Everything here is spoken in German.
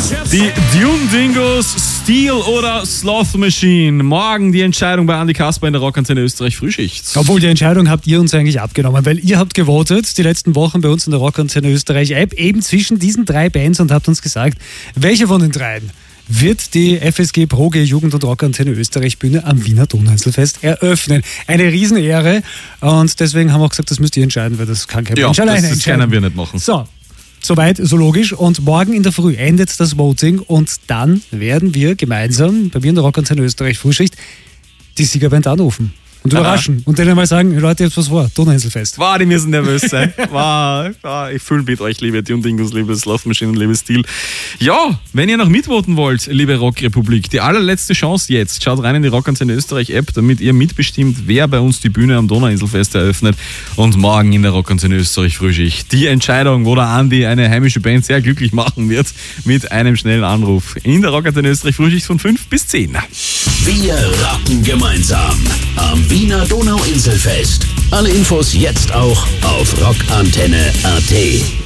Die Dune Dingos, Steel oder Sloth Machine. Morgen die Entscheidung bei Andi Kasper in der Rockantenne Österreich Frühschicht. Obwohl, die Entscheidung habt ihr uns eigentlich abgenommen, weil ihr habt gewotet die letzten Wochen bei uns in der Rockantenne Österreich App eben zwischen diesen 3 Bands und habt uns gesagt, welche von den 3 wird die FSG Pro G Jugend- und Rockantenne Österreich Bühne am Wiener Donauinselfest eröffnen. Eine Riesenehre und deswegen haben wir auch gesagt, das müsst ihr entscheiden, weil das kann kein Mensch alleine entscheiden. Das können wir nicht machen. So, soweit, so logisch. Und morgen in der Früh endet das Voting und dann werden wir gemeinsam bei mir in der Rockantenne Österreich Frühschicht die Siegerband anrufen. Und überraschen. Und denen mal sagen, Leute, jetzt was vor, Donauinselfest. Die müssen nervös sein. Ich fühle mit euch, liebe Dune Dingos, liebe Sloth Machine und liebe Steel. Ja, wenn ihr noch mitvoten wollt, liebe Rockrepublik, die allerletzte Chance jetzt. Schaut rein in die Rockantenne Österreich App, damit ihr mitbestimmt, wer bei uns die Bühne am Donauinselfest eröffnet. Und morgen in der Rockantenne Österreich Frühschicht. Die Entscheidung, wo der Andi eine heimische Band sehr glücklich machen wird, mit einem schnellen Anruf. In der Rockantenne Österreich Frühschicht von 5 bis 10. Wir rocken gemeinsam am Wiener Donauinselfest. Alle Infos jetzt auch auf rockantenne.at.